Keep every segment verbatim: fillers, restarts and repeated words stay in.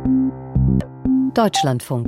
Deutschlandfunk.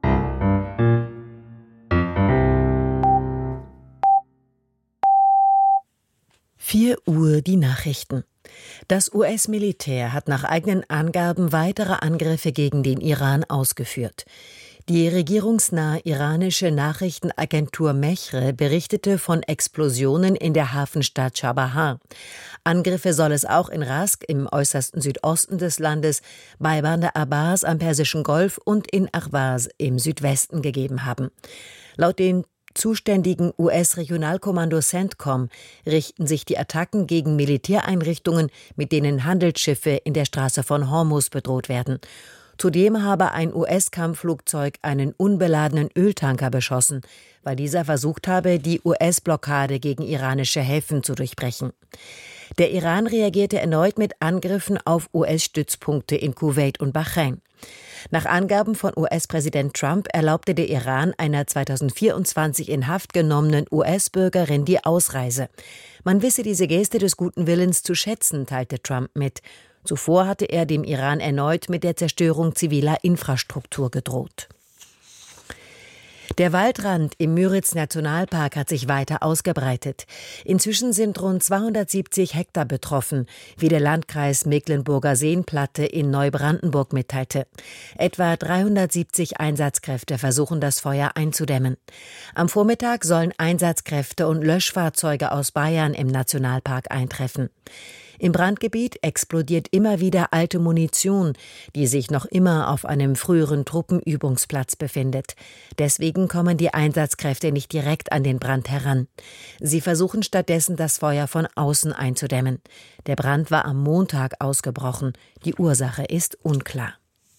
vier Uhr die Nachrichten. Das U S-Militär hat nach eigenen Angaben weitere Angriffe gegen den Iran ausgeführt. Die regierungsnahe iranische Nachrichtenagentur Mehre berichtete von Explosionen in der Hafenstadt Chabahar. Angriffe soll es auch in Rask im äußersten Südosten des Landes, bei Bandar Abbas am Persischen Golf und in Ahvaz im Südwesten gegeben haben. Laut den zuständigen U S-Regionalkommando CENTCOM richten sich die Attacken gegen Militäreinrichtungen, mit denen Handelsschiffe in der Straße von Hormuz bedroht werden. Zudem habe ein U S-Kampfflugzeug einen unbeladenen Öltanker beschossen, weil dieser versucht habe, die U S-Blockade gegen iranische Häfen zu durchbrechen. Der Iran reagierte erneut mit Angriffen auf U S-Stützpunkte in Kuwait und Bahrain. Nach Angaben von U S-Präsident Trump erlaubte der Iran einer zweitausendvierundzwanzig in Haft genommenen U S-Bürgerin die Ausreise. Man wisse diese Geste des guten Willens zu schätzen, teilte Trump mit. Zuvor hatte er dem Iran erneut mit der Zerstörung ziviler Infrastruktur gedroht. Der Waldrand im Müritz-Nationalpark hat sich weiter ausgebreitet. Inzwischen sind rund zweihundertsiebzig Hektar betroffen, wie der Landkreis Mecklenburger Seenplatte in Neubrandenburg mitteilte. Etwa dreihundertsiebzig Einsatzkräfte versuchen, das Feuer einzudämmen. Am Vormittag sollen Einsatzkräfte und Löschfahrzeuge aus Bayern im Nationalpark eintreffen. Im Brandgebiet explodiert immer wieder alte Munition, die sich noch immer auf einem früheren Truppenübungsplatz befindet. Deswegen kommen die Einsatzkräfte nicht direkt an den Brand heran. Sie versuchen stattdessen, das Feuer von außen einzudämmen. Der Brand war am Montag ausgebrochen. Die Ursache ist unklar.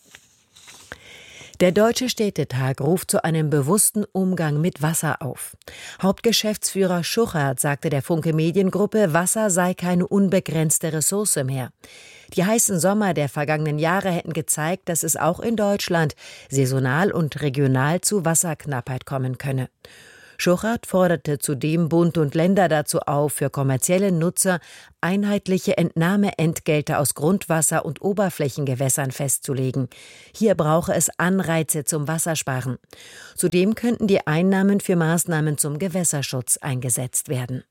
Der Deutsche Städtetag ruft zu einem bewussten Umgang mit Wasser auf. Hauptgeschäftsführer Schuchert sagte der Funke Mediengruppe, Wasser sei keine unbegrenzte Ressource mehr. Die heißen Sommer der vergangenen Jahre hätten gezeigt, dass es auch in Deutschland saisonal und regional zu Wasserknappheit kommen könne. Schuchert forderte zudem Bund und Länder dazu auf, für kommerzielle Nutzer einheitliche Entnahmeentgelte aus Grundwasser- und Oberflächengewässern festzulegen. Hier brauche es Anreize zum Wassersparen. Zudem könnten die Einnahmen für Maßnahmen zum Gewässerschutz eingesetzt werden.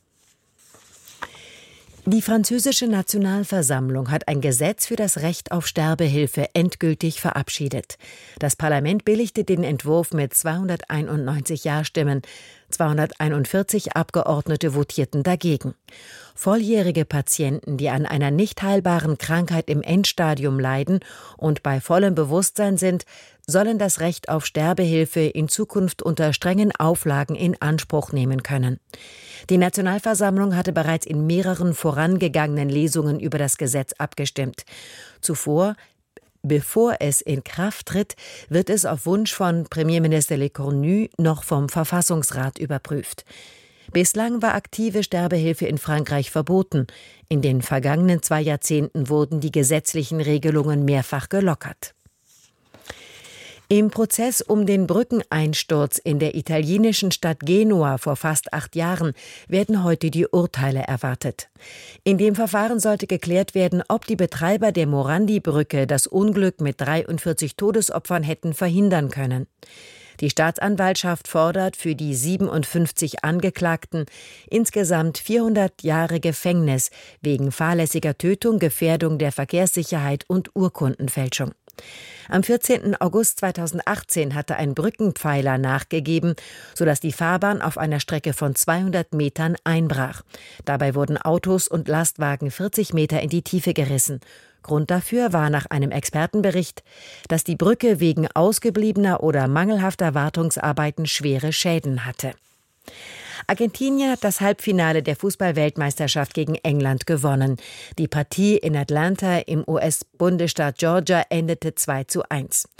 Die französische Nationalversammlung hat ein Gesetz für das Recht auf Sterbehilfe endgültig verabschiedet. Das Parlament billigte den Entwurf mit zweihunderteinundneunzig Ja-Stimmen. zweihunderteinundvierzig Abgeordnete votierten dagegen. Volljährige Patienten, die an einer nicht heilbaren Krankheit im Endstadium leiden und bei vollem Bewusstsein sind, sollen das Recht auf Sterbehilfe in Zukunft unter strengen Auflagen in Anspruch nehmen können. Die Nationalversammlung hatte bereits in mehreren vorangegangenen Lesungen über das Gesetz abgestimmt. Zuvor Bevor es in Kraft tritt, wird es auf Wunsch von Premierminister Lecornu noch vom Verfassungsrat überprüft. Bislang war aktive Sterbehilfe in Frankreich verboten. In den vergangenen zwei Jahrzehnten wurden die gesetzlichen Regelungen mehrfach gelockert. Im Prozess um den Brückeneinsturz in der italienischen Stadt Genua vor fast acht Jahren werden heute die Urteile erwartet. In dem Verfahren sollte geklärt werden, ob die Betreiber der Morandi-Brücke das Unglück mit dreiundvierzig Todesopfern hätten verhindern können. Die Staatsanwaltschaft fordert für die siebenundfünfzig Angeklagten insgesamt vierhundert Jahre Gefängnis wegen fahrlässiger Tötung, Gefährdung der Verkehrssicherheit und Urkundenfälschung. Am vierzehnten August zweitausendachtzehn hatte ein Brückenpfeiler nachgegeben, sodass die Fahrbahn auf einer Strecke von zweihundert Metern einbrach. Dabei wurden Autos und Lastwagen vierzig Meter in die Tiefe gerissen. Grund dafür war nach einem Expertenbericht, dass die Brücke wegen ausgebliebener oder mangelhafter Wartungsarbeiten schwere Schäden hatte. Argentinien hat das Halbfinale der Fußball-Weltmeisterschaft gegen England gewonnen. Die Partie in Atlanta im U S-Bundesstaat Georgia endete zwei zu eins.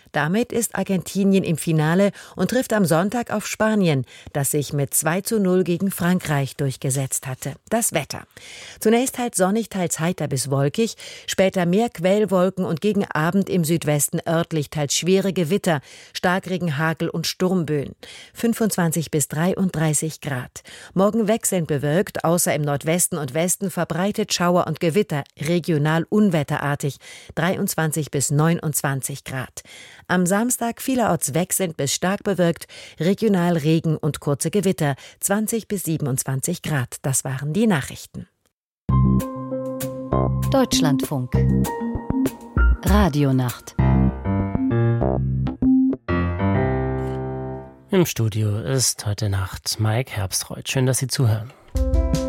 Damit ist Argentinien im Finale und trifft am Sonntag auf Spanien, das sich mit zwei zu null gegen Frankreich durchgesetzt hatte. Das Wetter. Zunächst teils sonnig, teils heiter bis wolkig, später mehr Quellwolken und gegen Abend im Südwesten örtlich teils schwere Gewitter, Starkregen, Hagel und Sturmböen. fünfundzwanzig bis dreiunddreißig Grad. Morgen wechselnd bewölkt, außer im Nordwesten und Westen verbreitet Schauer und Gewitter, regional unwetterartig, dreiundzwanzig bis neunundzwanzig Grad. Am Samstag vielerorts wechselnd bis stark bewölkt, regional Regen und kurze Gewitter, zwanzig bis siebenundzwanzig Grad. Das waren die Nachrichten. Deutschlandfunk Radionacht. Im Studio ist heute Nacht Mike Herbstreuth. Schön, dass Sie zuhören.